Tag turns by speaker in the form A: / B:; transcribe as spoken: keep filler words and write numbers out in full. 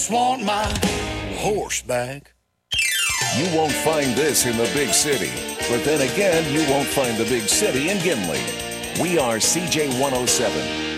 A: Want my horse back.
B: You won't find this in the big city, but then again, you won't find the big city in Gimli. We are C J one oh seven.